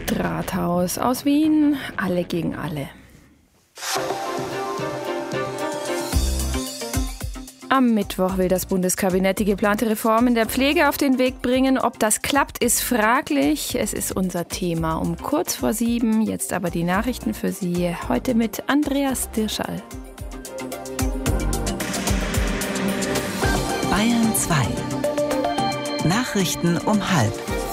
Drahthaus aus Wien, alle gegen alle. Am Mittwoch will das Bundeskabinett die geplante Reform in der Pflege auf den Weg bringen. Ob das klappt, ist fraglich. Es ist unser Thema um kurz vor 7. Jetzt aber die Nachrichten für Sie. Heute mit Andreas Dirschall. Bayern 2. Nachrichten um 12:30.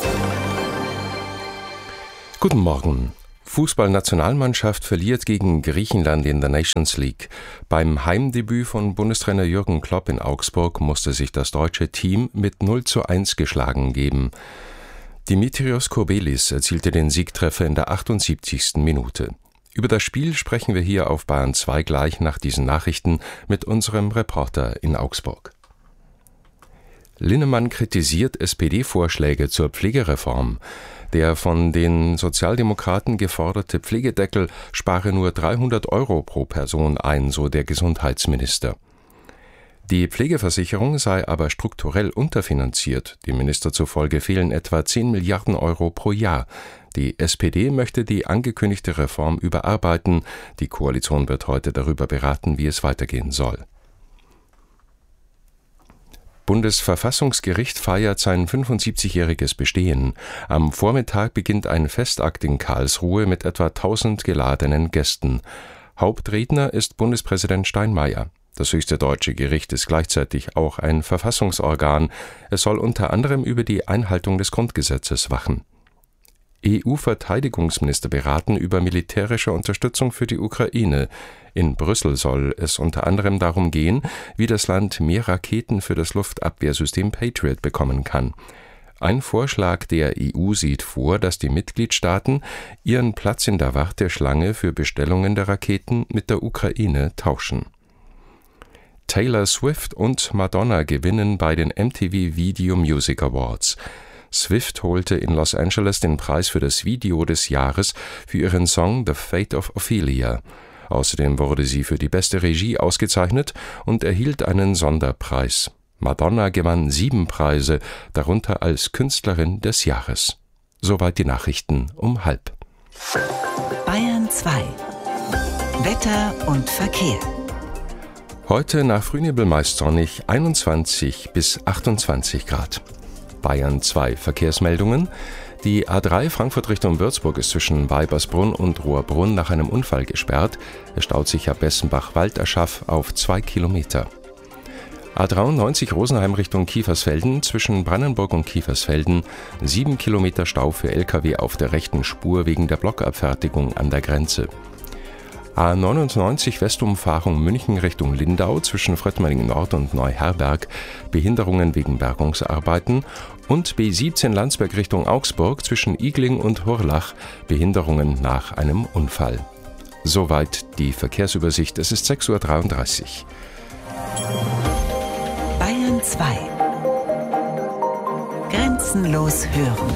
Guten Morgen. Fußballnationalmannschaft verliert gegen Griechenland in der Nations League. Beim Heimdebüt von Bundestrainer Jürgen Klopp in Augsburg musste sich das deutsche Team mit 0:1 geschlagen geben. Dimitrios Kourbelis erzielte den Siegtreffer in der 78. Minute. Über das Spiel sprechen wir hier auf Bayern 2 gleich nach diesen Nachrichten mit unserem Reporter in Augsburg. Linnemann kritisiert SPD-Vorschläge zur Pflegereform. Der von den Sozialdemokraten geforderte Pflegedeckel spare nur 300 € pro Person ein, so der Gesundheitsminister. Die Pflegeversicherung sei aber strukturell unterfinanziert. Dem Minister zufolge fehlen etwa 10 Milliarden € pro Jahr. Die SPD möchte die angekündigte Reform überarbeiten. Die Koalition wird heute darüber beraten, wie es weitergehen soll. Bundesverfassungsgericht feiert sein 75-jähriges Bestehen. Am Vormittag beginnt ein Festakt in Karlsruhe mit etwa 1000 geladenen Gästen. Hauptredner ist Bundespräsident Steinmeier. Das höchste deutsche Gericht ist gleichzeitig auch ein Verfassungsorgan. Es soll unter anderem über die Einhaltung des Grundgesetzes wachen. EU-Verteidigungsminister beraten über militärische Unterstützung für die Ukraine. In Brüssel soll es unter anderem darum gehen, wie das Land mehr Raketen für das Luftabwehrsystem Patriot bekommen kann. Ein Vorschlag der EU sieht vor, dass die Mitgliedstaaten ihren Platz in der Warteschlange für Bestellungen der Raketen mit der Ukraine tauschen. Taylor Swift und Madonna gewinnen bei den MTV Video Music Awards. Swift holte in Los Angeles den Preis für das Video des Jahres für ihren Song The Fate of Ophelia. Außerdem wurde sie für die beste Regie ausgezeichnet und erhielt einen Sonderpreis. Madonna gewann 7 Preise, darunter als Künstlerin des Jahres. Soweit die Nachrichten um 12:30. Bayern 2. Wetter und Verkehr. Heute nach Frühnebel meist sonnig, 21 bis 28 Grad. Bayern 2 Verkehrsmeldungen. Die A3 Frankfurt Richtung Würzburg ist zwischen Weibersbrunn und Rohrbrunn nach einem Unfall gesperrt. Es staut sich ab Bessenbach-Walderschaff auf 2 Kilometer. A93 Rosenheim Richtung Kiefersfelden zwischen Brandenburg und Kiefersfelden 7 Kilometer Stau für Lkw auf der rechten Spur wegen der Blockabfertigung an der Grenze. A99 Westumfahrung München Richtung Lindau zwischen Fröttmering Nord und Neuherberg, Behinderungen wegen Bergungsarbeiten, und B17 Landsberg Richtung Augsburg zwischen Igling und Hurlach, Behinderungen nach einem Unfall. Soweit die Verkehrsübersicht. Es ist 6:33 Uhr. Bayern 2. Grenzenlos hören.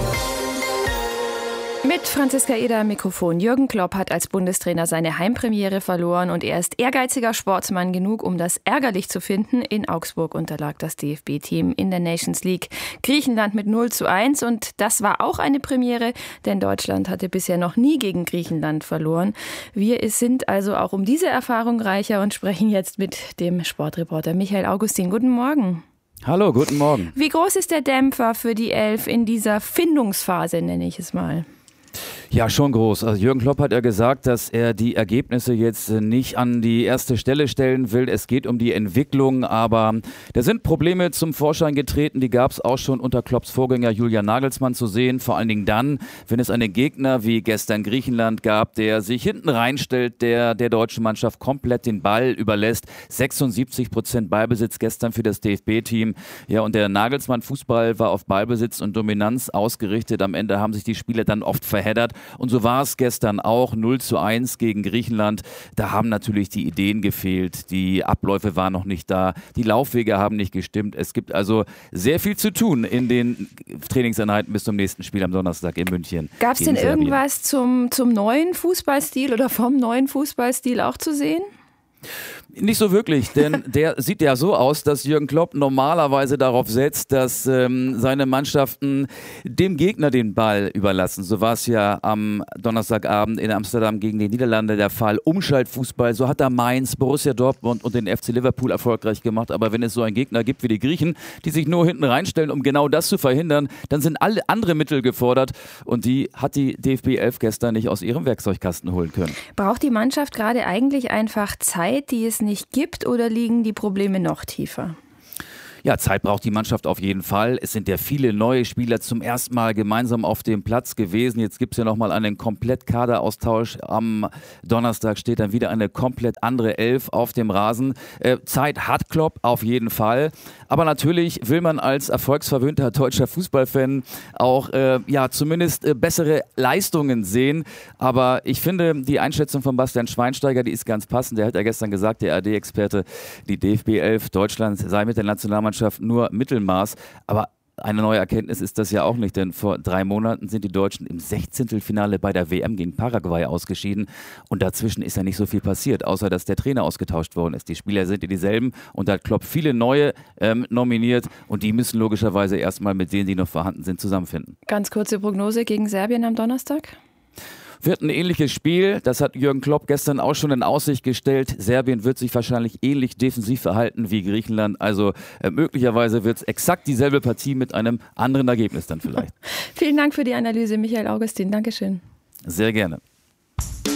Mit Franziska Eder am Mikrofon. Jürgen Klopp hat als Bundestrainer seine Heimpremiere verloren und er ist ehrgeiziger Sportsmann genug, um das ärgerlich zu finden. In Augsburg unterlag das DFB-Team in der Nations League Griechenland mit 0:1 und das war auch eine Premiere, denn Deutschland hatte bisher noch nie gegen Griechenland verloren. Wir sind also auch um diese Erfahrung reicher und sprechen jetzt mit dem Sportreporter Michael Augustin. Guten Morgen. Hallo, guten Morgen. Wie groß ist der Dämpfer für die Elf in dieser Findungsphase, nenne ich es mal? Ja, schon groß. Also Jürgen Klopp hat ja gesagt, dass er die Ergebnisse jetzt nicht an die erste Stelle stellen will. Es geht um die Entwicklung, aber da sind Probleme zum Vorschein getreten. Die gab es auch schon unter Klopps Vorgänger Julian Nagelsmann zu sehen. Vor allen Dingen dann, wenn es einen Gegner wie gestern Griechenland gab, der sich hinten reinstellt, der deutschen Mannschaft komplett den Ball überlässt. 76% Ballbesitz gestern für das DFB-Team. Ja, und der Nagelsmann-Fußball war auf Ballbesitz und Dominanz ausgerichtet. Am Ende haben sich die Spieler dann oft verheddert. Und so war es gestern auch, 0:1 gegen Griechenland. Da haben natürlich die Ideen gefehlt, die Abläufe waren noch nicht da, die Laufwege haben nicht gestimmt. Es gibt also sehr viel zu tun in den Trainingseinheiten bis zum nächsten Spiel am Donnerstag in München. Gab es denn irgendwas zum neuen Fußballstil oder vom neuen Fußballstil auch zu sehen? Nicht so wirklich, denn der sieht ja so aus, dass Jürgen Klopp normalerweise darauf setzt, dass seine Mannschaften dem Gegner den Ball überlassen. So war es ja am Donnerstagabend in Amsterdam gegen die Niederlande der Fall. Umschaltfußball, so hat er Mainz, Borussia Dortmund und den FC Liverpool erfolgreich gemacht. Aber wenn es so einen Gegner gibt wie die Griechen, die sich nur hinten reinstellen, um genau das zu verhindern, dann sind alle andere Mittel gefordert. Und die hat die DFB 11 gestern nicht aus ihrem Werkzeugkasten holen können. Braucht die Mannschaft gerade eigentlich einfach Zeit, die es nicht gibt, oder liegen die Probleme noch tiefer? Ja, Zeit braucht die Mannschaft auf jeden Fall. Es sind ja viele neue Spieler zum ersten Mal gemeinsam auf dem Platz gewesen. Jetzt gibt es ja nochmal einen Komplett-Kaderaustausch. Am Donnerstag steht dann wieder eine komplett andere Elf auf dem Rasen. Zeit hat Klopp auf jeden Fall. Aber natürlich will man als erfolgsverwöhnter deutscher Fußballfan auch zumindest bessere Leistungen sehen. Aber ich finde, die Einschätzung von Bastian Schweinsteiger, die ist ganz passend. Der hat ja gestern gesagt, der ARD-Experte, die DFB 11 Deutschland sei mit der Nationalmannschaft nur Mittelmaß, aber eine neue Erkenntnis ist das ja auch nicht, denn vor 3 Monaten sind die Deutschen im 16. bei der WM gegen Paraguay ausgeschieden und dazwischen ist ja nicht so viel passiert, außer dass der Trainer ausgetauscht worden ist. Die Spieler sind dieselben und da hat Klopp viele neue nominiert und die müssen logischerweise erstmal mit denen, die noch vorhanden sind, zusammenfinden. Ganz kurze Prognose gegen Serbien am Donnerstag? Wird ein ähnliches Spiel, das hat Jürgen Klopp gestern auch schon in Aussicht gestellt. Serbien wird sich wahrscheinlich ähnlich defensiv verhalten wie Griechenland, also möglicherweise wird es exakt dieselbe Partie mit einem anderen Ergebnis dann vielleicht. Vielen Dank für die Analyse, Michael Augustin, Dankeschön. Sehr gerne.